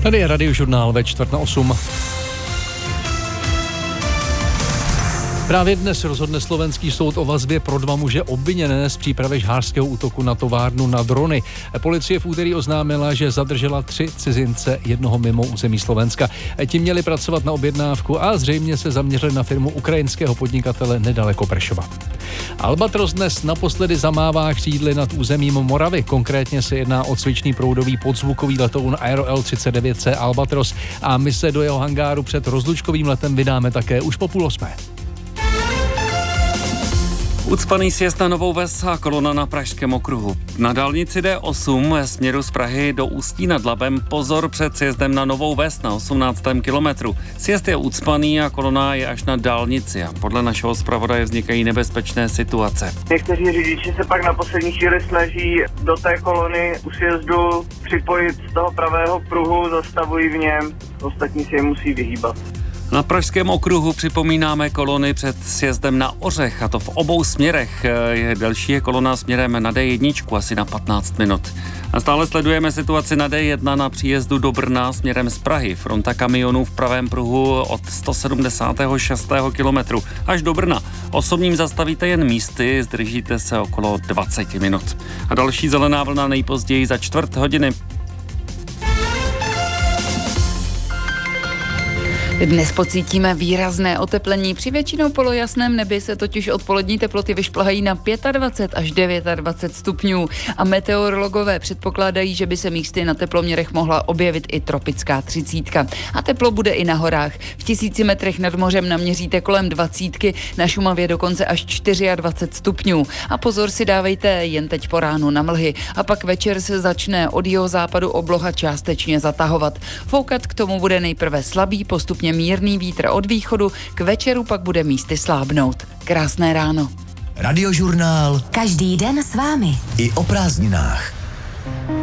Tady je Radiožurnál ve 7:45. Právě dnes rozhodne slovenský soud o vazbě pro 2 muže obviněné z přípravy žhářského útoku na továrnu na drony. Policie v úterý oznámila, že zadržela 3 cizince, jednoho mimo území Slovenska. Ti měli pracovat na objednávku a zřejmě se zaměřili na firmu ukrajinského podnikatele nedaleko Prešova. Albatros dnes naposledy zamává křídly nad územím Moravy. Konkrétně se jedná o cvičný proudový podzvukový letoun Aero L39C Albatros a my se do jeho hangáru před rozlučkovým letem vydáme také už po 7:30. Ucpaný sjezd na Novou Ves a kolona na Pražském okruhu. Na dálnici D8 ve směru z Prahy do Ústí nad Labem pozor před sjezdem na Novou Ves na 18. kilometru. Sjezd je ucpaný a kolona je až na dálnici a podle našeho zpravodaje vznikají nebezpečné situace. Někteří řidiči se pak na poslední chvíli snaží do té kolony u sjezdu připojit z toho pravého pruhu, zastavují v něm, ostatní si je musí vyhýbat. Na Pražském okruhu připomínáme kolony před sjezdem na Ořech, a to v obou směrech. Delší je kolona směrem na D1 asi na 15 minut. A stále sledujeme situaci na D1 na příjezdu do Brna směrem z Prahy. Fronta kamionů v pravém pruhu od 176. kilometru až do Brna. Osobním zastavíte jen místy, zdržíte se okolo 20 minut. A další zelená vlna nejpozději za 1/4 hodiny. Dnes pocítíme výrazné oteplení. Při většinou polojasném nebi se totiž odpolední teploty vyšplhají na 25 až 29 stupňů a meteorologové předpokládají, že by se místy na teploměrech mohla objevit i tropická 30. A teplo bude i na horách. V 1000 metrech nad mořem naměříte kolem 20, na Šumavě dokonce až 24 stupňů. A pozor si dávejte jen teď po ránu na mlhy. A pak večer se začne od jihozápadu obloha částečně zatahovat. Foukat k tomu bude nejprve slabý, postupně mírný vítr od východu, k večeru pak bude místy slábnout. Krásné ráno. Radiožurnál. Každý den s vámi. I o prázdninách.